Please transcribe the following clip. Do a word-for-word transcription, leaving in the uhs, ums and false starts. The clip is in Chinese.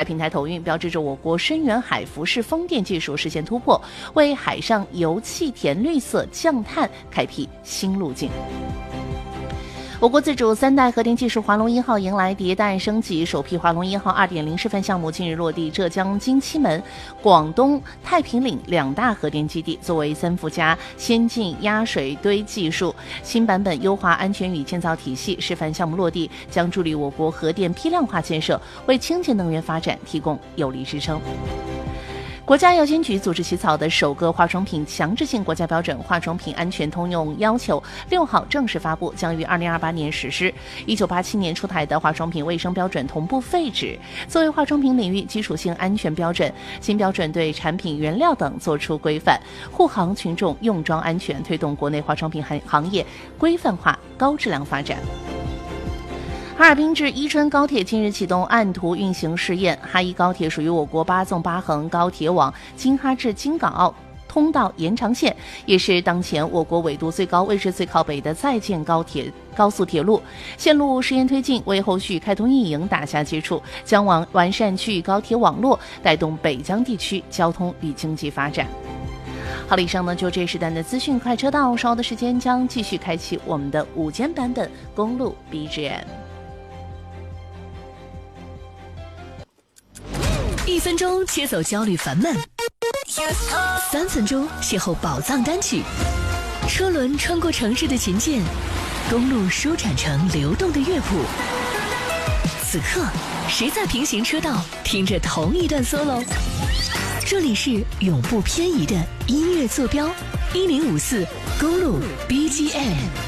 平台投运标志着我国深远海浮式风电技术实现突破，为海上油气田绿色降碳开辟新路径。我国自主三代核电技术华龙一号迎来迭代升级，首批华龙一号 二点零 示范项目近日落地浙江金溪门、广东太平岭两大核电基地。作为三伏加先进压水堆技术，新版本优化安全与建造体系，示范项目落地将助力我国核电批量化建设，为清洁能源发展提供有力支撑。国家药监局组织起草的首个化妆品强制性国家标准《化妆品安全通用要求》六号正式发布，将于二零二八年实施。一九八七年出台的化妆品卫生标准同步废止。作为化妆品领域基础性安全标准，新标准对产品原料等作出规范，护航群众用妆安全，推动国内化妆品行业规范化、高质量发展。哈尔滨至伊春高铁近日启动按图运行试验。哈伊高铁属于我国八纵八横高铁网京哈至京港澳通道延长线，也是当前我国纬度最高、位置最靠北的在建高铁高速铁路。线路试验推进，为后续开通运营打下基础，将完完善区域高铁网络，带动北疆地区交通与经济发展。好了，以上呢就这时段的资讯快车道，稍后的时间将继续开启我们的午间版本公路 B G M。 一分钟切走焦虑烦闷，三分钟邂逅宝藏单曲，车轮穿过城市的琴键，公路舒展成流动的乐谱。此刻，谁在平行车道听着同一段 solo？ 这里是永不偏移的音乐坐标，一零五四公路 B G M。